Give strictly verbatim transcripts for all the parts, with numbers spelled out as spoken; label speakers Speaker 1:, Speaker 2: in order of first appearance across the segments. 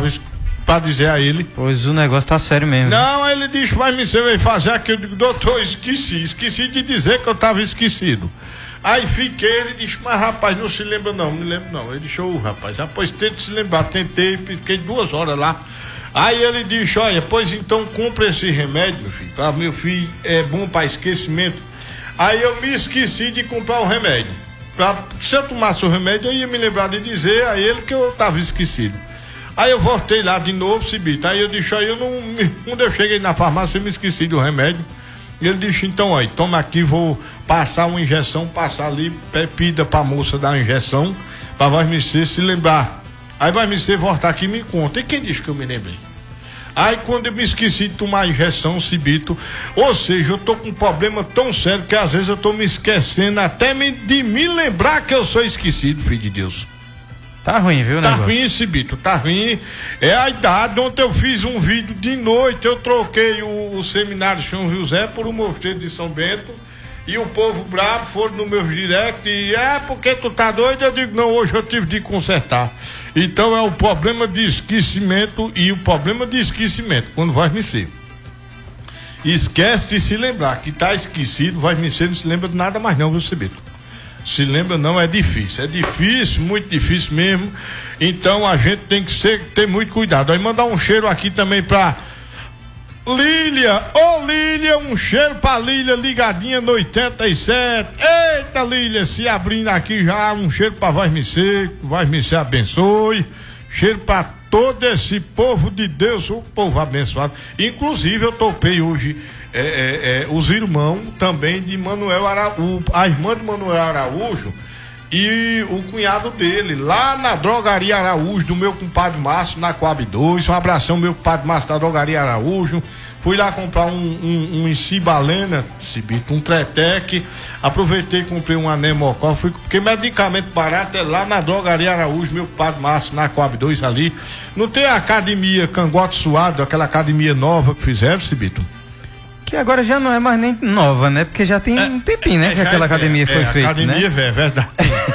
Speaker 1: tava para dizer a ele.
Speaker 2: Pois o negócio tá sério mesmo.
Speaker 1: Não, aí ele disse, vai me ser, vai fazer aquilo. Eu digo, doutor, esqueci, esqueci de dizer que eu tava esquecido. Aí fiquei, ele disse, mas rapaz, não se lembra não, não me lembro não. Ele disse, ô rapaz, rapaz, tente se lembrar, tentei, fiquei duas horas lá. Aí ele disse, olha, pois então compra esse remédio, meu filho, para meu filho é bom para esquecimento. Aí eu me esqueci de comprar o remédio. Pra, se eu tomasse o remédio, eu ia me lembrar de dizer a ele que eu estava esquecido. Aí eu voltei lá de novo, Cibito. Aí eu disse, aí eu não. Quando eu cheguei na farmácia, eu me esqueci do remédio. Ele disse, então, olha, toma aqui, vou passar uma injeção, passar ali, pida pra moça dar uma injeção, pra vai me ser se lembrar. Aí vai me ser voltar aqui e me conta. E quem disse que eu me lembrei? Aí quando eu me esqueci de tomar a injeção, Cibito, ou seja, eu tô com um problema tão sério que às vezes eu tô me esquecendo até me, de me lembrar que eu sou esquecido, filho de Deus.
Speaker 2: Tá ruim, viu,
Speaker 1: Tá
Speaker 2: negócio?
Speaker 1: ruim, Cibito, tá ruim. É a idade. Ontem eu fiz um vídeo de noite, eu troquei o, o seminário São José por um mosteiro de São Bento. E o povo bravo foram no meu direct e é porque tu tá doido? Eu digo, não, hoje eu tive de consertar. Então é o problema de esquecimento e o problema de esquecimento, quando vai me ser. Esquece de se lembrar, que tá esquecido, vai me ser, não se lembra de nada mais não, viu, Cibito? Se lembra não, é difícil, é difícil, muito difícil mesmo. Então a gente tem que ser, ter muito cuidado. Aí mandar um cheiro aqui também pra Lília, ô oh, Lília, um cheiro pra Lília ligadinha no oitenta e sete. Eita Lília, se abrindo aqui já, um cheiro pra Voz Me Ser, Voz Me Ser abençoe. Cheiro pra todo esse povo de Deus, o povo abençoado. Inclusive eu topei hoje é, é, é, os irmãos também de Manuel Araújo, a irmã de Manuel Araújo e o cunhado dele, lá na Drogaria Araújo, do meu compadre Márcio, na Coab dois. Um abração, meu compadre Márcio da Drogaria Araújo. Fui lá comprar um, um, um Cibalena, Cibito, um Tretec. Aproveitei e comprei um Anemocol. Fui, porque medicamento barato é lá na Drogaria Araújo, meu compadre Márcio, na Coab dois ali. Não tem a academia Cangote Suado, aquela academia nova que fizeram, Cibito?
Speaker 2: Que agora já não é mais nem nova, né? Porque já tem é, um tempinho, né? É, que aquela é, academia foi
Speaker 1: é,
Speaker 2: feita,
Speaker 1: academia,
Speaker 2: né?
Speaker 1: É verdade.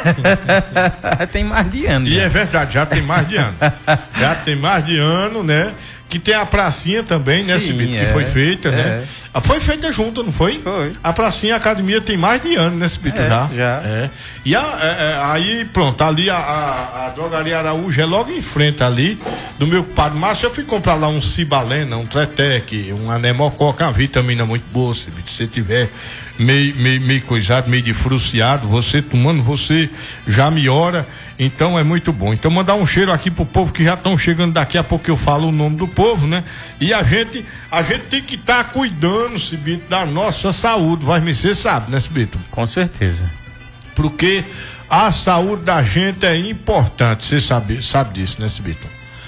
Speaker 2: Tem mais de ano.
Speaker 1: E
Speaker 2: já.
Speaker 1: é verdade, já tem mais de ano. Já tem mais de ano, né? Que tem a pracinha também, né, Cibito?
Speaker 2: É,
Speaker 1: que foi feita,
Speaker 2: é.
Speaker 1: né? Foi feita junto, não foi?
Speaker 2: Foi.
Speaker 1: A pracinha, a academia tem mais de ano, né, Cibito?
Speaker 2: É,
Speaker 1: já.
Speaker 2: já.
Speaker 1: É. E a, é, aí, pronto, ali a, a, a Drogaria Araújo é logo em frente ali, do meu compadre Márcio. Eu fui comprar lá um Cibalena, um Tretec, um Anemococa, uma vitamina muito boa, Cibito. Se você tiver meio, meio, meio coisado, meio diferenciado, você tomando, você já melhora. Então é muito bom. Então mandar um cheiro aqui pro povo que já estão chegando, daqui a pouco eu falo o nome do povo, né? E a gente, a gente tem que estar tá cuidando, Cibito, da nossa saúde. Vai me ser, sabe, né, Cibito?
Speaker 2: Com certeza.
Speaker 1: Porque a saúde da gente é importante, você sabe, sabe disso, né, Cibito?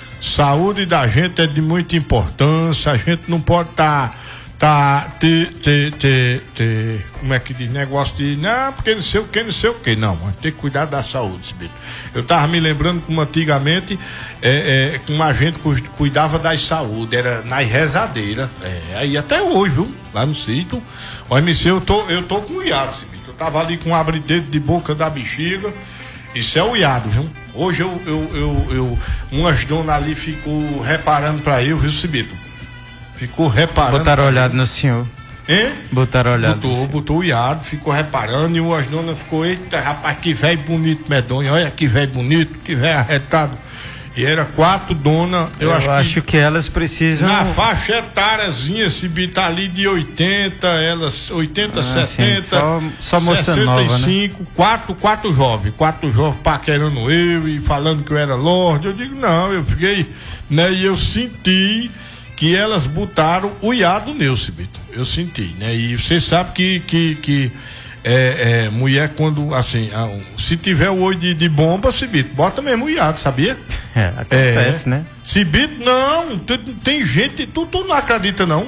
Speaker 1: Saúde da gente é de muita importância, a gente não pode estar... Tá, Tá, ter, ter, ter, ter, como é que diz, negócio de, não, porque não sei o que, não sei o que, não, mas tem que cuidar da saúde, Cibito. Eu tava me lembrando como antigamente, é, é, como a gente cuidava da saúde, era nas rezadeiras, é, aí até hoje, viu, lá no sítio, olha, me eu tô, eu tô com o iado, Cibito, eu tava ali com um abre-dedo de boca da bexiga, isso é o iado, viu, hoje eu, eu, eu, eu umas donas ali ficou reparando pra eu, viu, Cibito? Ficou reparando.
Speaker 2: Botaram olhado no senhor.
Speaker 1: Hein?
Speaker 2: Botaram olhado.
Speaker 1: Botou, botou o iado, ficou reparando e o Asdona ficou, eita rapaz, que velho bonito, medonho, olha que velho bonito, que velho arretado. E era quatro donas, eu,
Speaker 2: eu
Speaker 1: acho,
Speaker 2: acho que,
Speaker 1: que
Speaker 2: elas precisam.
Speaker 1: Na faixa etáriazinha, se tá ali de oitenta, elas, oitenta, ah, setenta, sim,
Speaker 2: só, só moça
Speaker 1: sessenta e cinco,
Speaker 2: nova, né?
Speaker 1: quatro, quatro jovens, quatro jovens paquerando eu e falando que eu era lorde. Eu digo, não, eu fiquei, né, e eu senti que elas botaram o iado meu, Cibito. Eu senti, né? E você sabe que, que, que é, é, mulher quando, assim, se tiver o olho de, de bomba, Cibito, bota mesmo o iado, sabia?
Speaker 2: É, acontece, é, né?
Speaker 1: Cibito, não, tem, tem gente, tu, tu não acredita, não?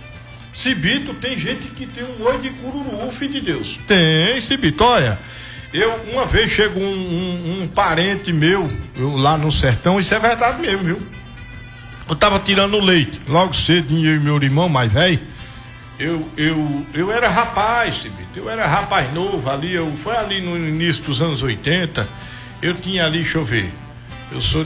Speaker 1: Cibito, tem gente que tem um olho de cururu, filho de Deus. Tem, Cibito, olha, eu, uma vez chegou um, um, um parente meu, eu, lá no sertão, isso é verdade mesmo, viu? Eu tava tirando leite, logo cedo, eu e meu irmão mais velho, eu, eu, eu era rapaz, Cibito, eu era rapaz novo ali, eu, foi ali no início dos anos oitenta, eu tinha ali, deixa eu ver, eu sou